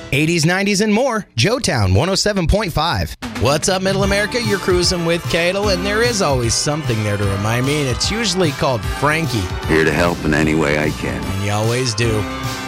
80s, 90s, and more. Joetown 107.5. What's up, Middle America? You're cruising with Cadle, and there is always something there to remind me, and it's usually called Frankie. Here to help in any way I can. And you always do.